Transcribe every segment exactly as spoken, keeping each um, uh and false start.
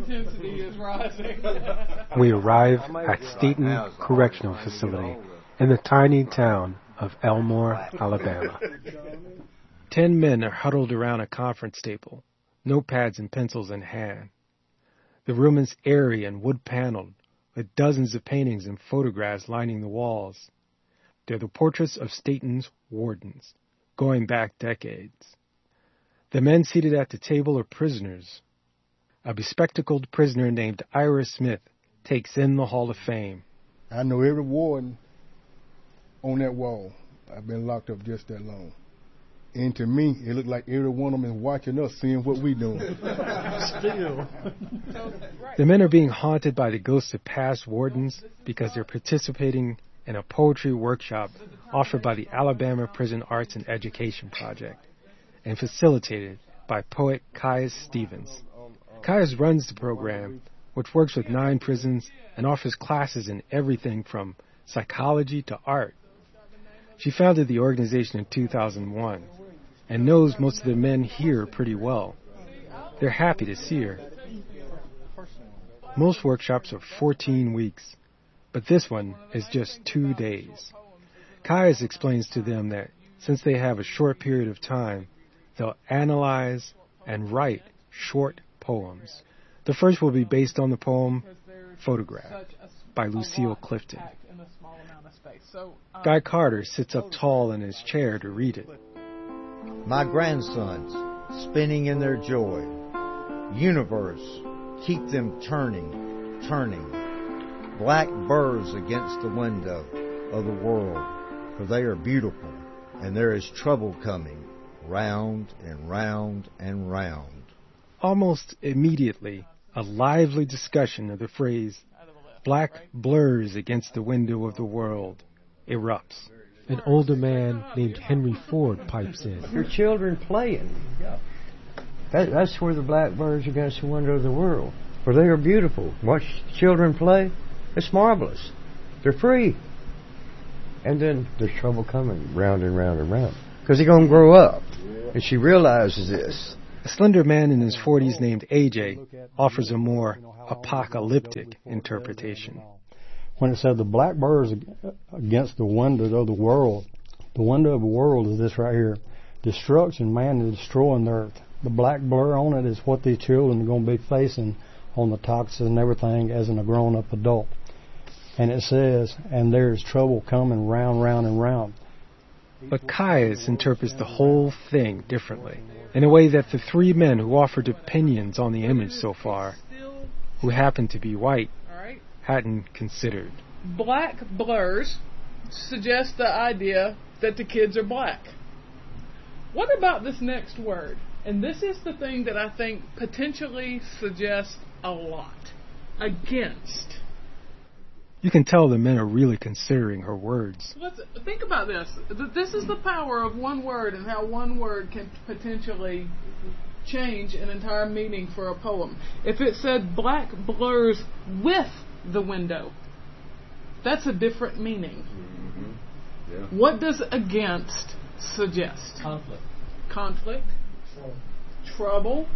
intensity is rising. We arrive at Staten Correctional Facility in the tiny town of Elmore, Alabama. Ten men are huddled around a conference table, notepads and pencils in hand. The room is airy and wood-paneled, with dozens of paintings and photographs lining the walls. They're the portraits of Staten's wardens, going back decades. The men seated at the table are prisoners. A bespectacled prisoner named Ira Smith takes in the Hall of Fame. I know every warden on that wall. I've been locked up just that long. And to me, it looked like every one of them is watching us, seeing what we doing. Still. The men are being haunted by the ghosts of past wardens because they're participating in a poetry workshop offered by the Alabama Prison Arts and Education Project and facilitated by poet Caius Stevens. Caius runs the program, which works with nine prisons and offers classes in everything from psychology to art. She founded the organization in two thousand one and knows most of the men here pretty well. They're happy to see her. Most workshops are fourteen weeks, but this one is just two days. Caius explains to them that since they have a short period of time, they'll analyze and write short poems. The first will be based on the poem Photograph by Lucille Clifton. Guy Carter sits up tall in his chair to read it. My grandsons, spinning in their joy. Universe, keep them turning, turning. Black burrs against the window of the world, for they are beautiful, and there is trouble coming, round and round and round. Almost immediately, a lively discussion of the phrase, black blurs against the window of the world, erupts. An older man named Henry Ford pipes in. Your children playing. That, that's where the blackbirds against the window of the world. For they are beautiful. Watch children play. It's marvelous. They're free. And then there's trouble coming round and round and round. Because they're going to grow up. And she realizes this. A slender man in his forties named A J offers a more apocalyptic interpretation. When it said the blackbirds against the window of the world, the window of the world is this right here. Destruction, man is destroying the earth. The black blur on it is what these children are going to be facing on the toxins and everything as in a grown-up adult. And it says, and there's trouble coming round, round, and round. But Caius interprets the whole thing differently, in a way that the three men who offered opinions on the image so far, who happen to be white, hadn't considered. Black blurs suggest the idea that the kids are black. What about this next word? And this is the thing that I think potentially suggests a lot. Against. You can tell the men are really considering her words. Let's think about this. This is the power of one word and how one word can potentially change an entire meaning for a poem. If it said black blurs with the window, that's a different meaning. Mm-hmm. Yeah. What does against suggest? Conflict. Conflict. Trouble. Trouble.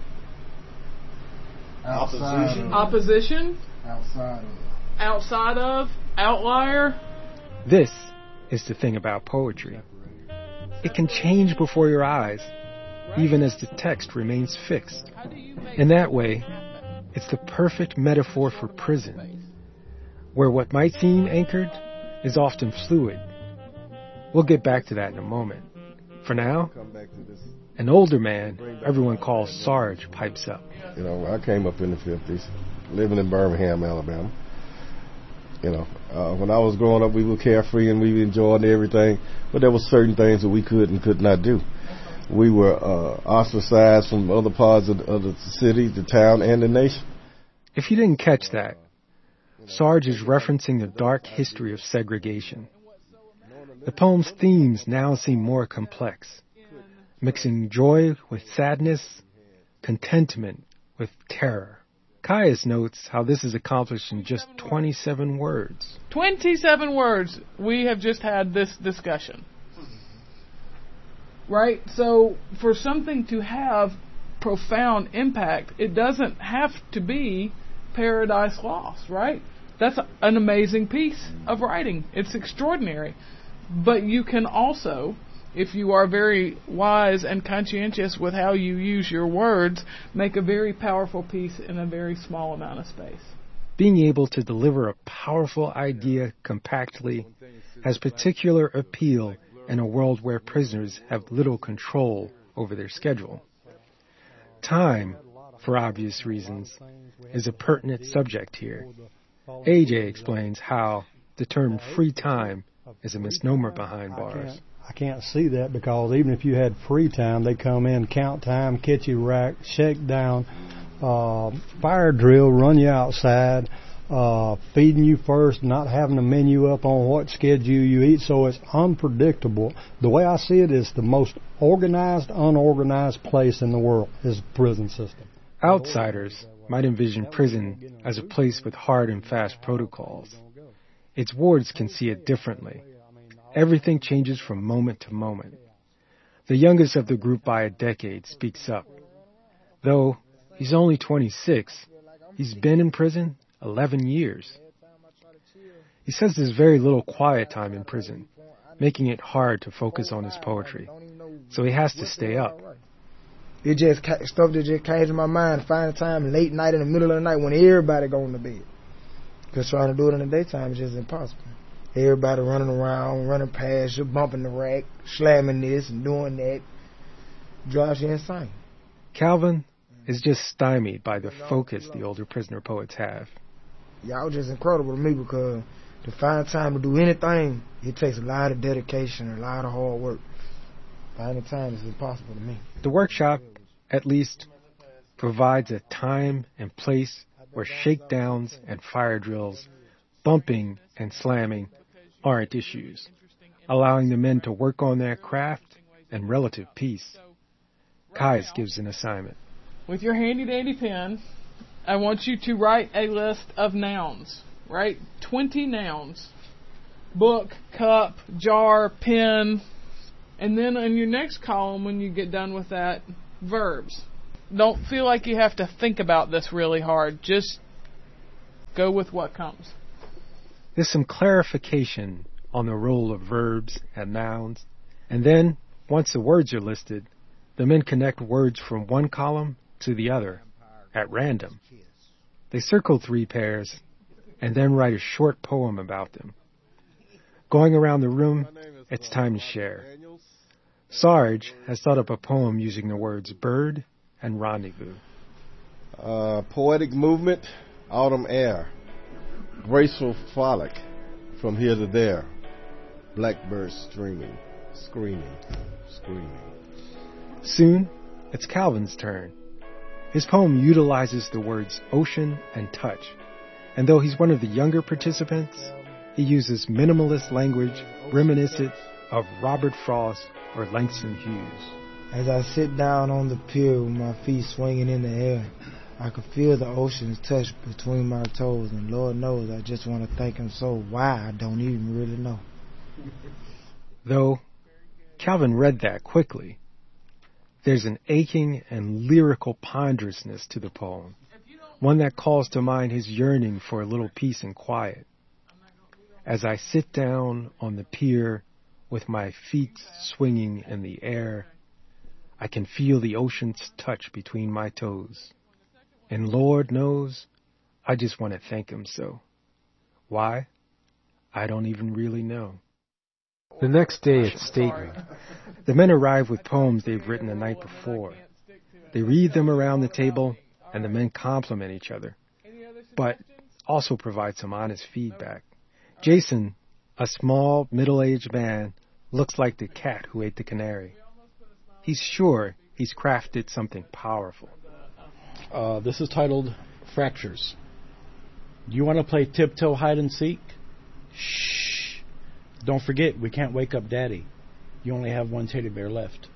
Opposition. Opposition. Outside of. Outside of. Outlier. This is the thing about poetry. It can change before your eyes, even as the text remains fixed. In that way, it's the perfect metaphor for prison, where what might seem anchored is often fluid. We'll get back to that in a moment. For now, an older man everyone calls Sarge pipes up. You know, I came up in the fifties, living in Birmingham, Alabama. You know, uh, when I was growing up, we were carefree and we enjoyed everything, but there were certain things that we could and could not do. We were uh, ostracized from other parts of the, of the city, the town, and the nation. If you didn't catch that, Sarge is referencing the dark history of segregation. The poem's themes now seem more complex, mixing joy with sadness, contentment with terror. Caius notes how this is accomplished in just twenty-seven words. twenty-seven words. We have just had this discussion. Right? So, for something to have profound impact. It doesn't have to be Paradise Lost, right? That's a, an amazing piece of writing. It's extraordinary. But you can also, if you are very wise and conscientious with how you use your words, make a very powerful piece in a very small amount of space. Being able to deliver a powerful idea compactly has particular appeal in a world where prisoners have little control over their schedule. Time, for obvious reasons, is a pertinent subject here. A J explains how the term free time is a misnomer behind bars. I can't see that, because even if you had free time, they come in, count time, catch you rack, shake down, uh, fire drill, run you outside, uh, feeding you first, not having a menu up on what schedule you eat, so it's unpredictable. The way I see it is the most organized, unorganized place in the world is the prison system. Outsiders might envision prison as a place with hard and fast protocols. Its wards can see it differently. Everything changes from moment to moment. The youngest of the group by a decade speaks up. Though he's only twenty-six, he's been in prison eleven years. He says there's very little quiet time in prison, making it hard to focus on his poetry. So he has to stay up. It just stuff that just came to my mind, finding time late night in the middle of the night when everybody going to bed. Because trying to do it in the daytime is just impossible. Everybody running around, running past you, bumping the rack, slamming this and doing that. Drives you insane. Calvin is just stymied by the focus the older prisoner poets have. Y'all just incredible to me, because to find time to do anything, it takes a lot of dedication and a lot of hard work. Finding time is impossible to me. The workshop, at least, provides a time and place where shakedowns and fire drills, bumping and slamming, aren't issues, allowing the men to work on their craft and relative peace. Kais gives an assignment. With your handy-dandy pen, I want you to write a list of nouns. Write twenty nouns. Book, cup, jar, pen. And then in your next column, when you get done with that, verbs. Don't feel like you have to think about this really hard. Just go with what comes. There's some clarification on the role of verbs and nouns. And then, once the words are listed, the men connect words from one column to the other at random. They circle three pairs and then write a short poem about them. Going around the room, it's time to share. Sarge has thought up a poem using the words bird and rendezvous. Uh, poetic movement, autumn air, graceful frolic, from here to there, blackbirds streaming, screaming, screaming. Soon, it's Calvin's turn. His poem utilizes the words ocean and touch, and though he's one of the younger participants, he uses minimalist language reminiscent of Robert Frost or Langston Hughes. As I sit down on the pier with my feet swinging in the air, I can feel the ocean's touch between my toes, and Lord knows I just want to thank him so why I don't even really know. Though Calvin read that quickly, there's an aching and lyrical ponderousness to the poem, one that calls to mind his yearning for a little peace and quiet. As I sit down on the pier with my feet swinging in the air, I can feel the ocean's touch between my toes. And Lord knows, I just want to thank him so. Why? I don't even really know. The next day at Staten, the men arrive with poems they've written the night before. They read them around the table, and the men compliment each other, but also provide some honest feedback. Jason, a small, middle-aged man, looks like the cat who ate the canary. He's sure he's crafted something powerful. Uh, this is titled Fractures. Do you want to play tiptoe hide and seek? Shh. Don't forget, we can't wake up Daddy. You only have one teddy bear left.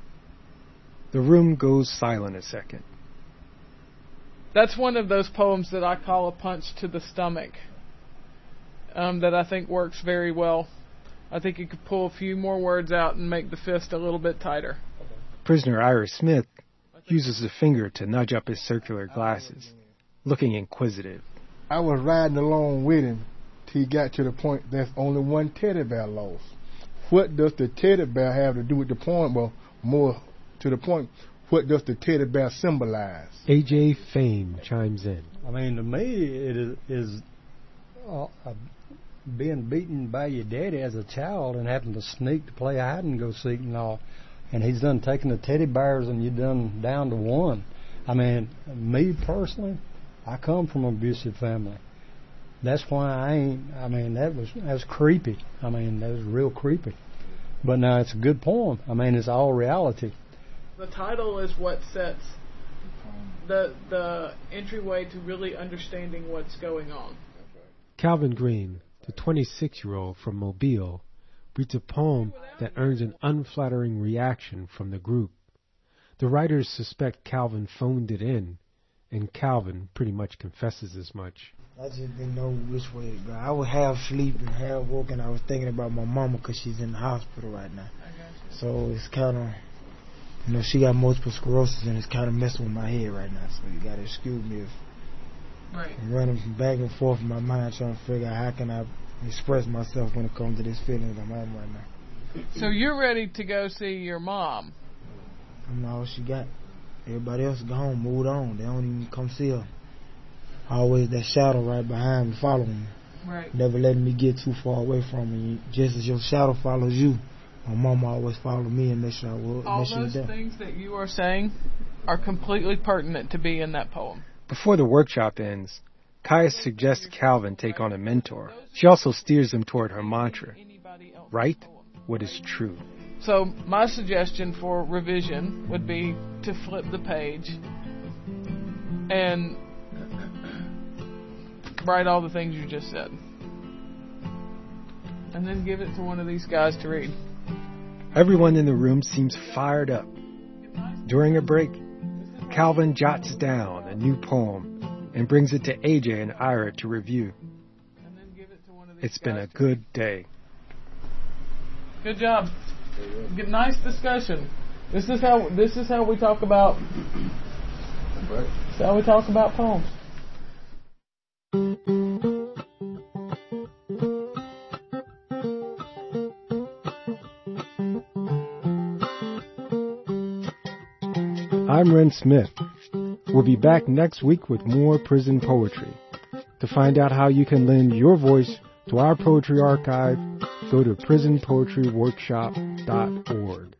The room goes silent a second. That's one of those poems that I call a punch to the stomach, um, that I think works very well. I think you could pull a few more words out and make the fist a little bit tighter. Prisoner Ira Smith uses a finger to nudge up his circular glasses, looking inquisitive. I was riding along with him till he got to the point there's only one teddy bear lost. What does the teddy bear have to do with the point? Well, more to the point, what does the teddy bear symbolize? A J Fame chimes in. I mean, to me, it is, is uh, uh, being beaten by your daddy as a child and having to sneak to play hide and go seek and all. And he's done taking the teddy bears and you done down to one. I mean, me personally, I come from an abusive family. That's why I ain't, I mean, that was, that was creepy. I mean, that was real creepy. But now it's a good poem. I mean, it's all reality. The title is what sets the the entryway to really understanding what's going on. Calvin Green, the twenty-six-year-old from Mobile, reads a poem that earns an unflattering reaction from the group. The writers suspect Calvin phoned it in, and Calvin pretty much confesses as much. I just didn't know which way to go. I was half asleep and half woke, and I was thinking about my mama because she's in the hospital right now. So it's kind of, you know, she got multiple sclerosis, and it's kind of messing with my head right now. So you got to excuse me if right. I'm running back and forth in my mind trying to figure out how can I express myself when it comes to this feeling I'm having right now. So you're ready to go see your mom? I'm not all she got. Everybody else gone, moved on. They don't even come see her. Always that shadow right behind me, following me. Right. Never letting me get too far away from me. Just as your shadow follows you, my mama always followed me and make sure I was. All make sure those there. things that you are saying are completely pertinent to be in that poem. Before the workshop ends, Kaya suggests Calvin take on a mentor. She also steers him toward her mantra, write what is true. So my suggestion for revision would be to flip the page and write all the things you just said. And then give it to one of these guys to read. Everyone in the room seems fired up. During a break, Calvin jots down a new poem and brings it to A J and Ira to review. It's been a good day. Good job. Good, nice discussion. This is how this is how we talk about. This is how we talk about poems. I'm Ren Smith. We'll be back next week with more prison poetry. To find out how you can lend your voice to our poetry archive, go to prison poetry workshop dot org.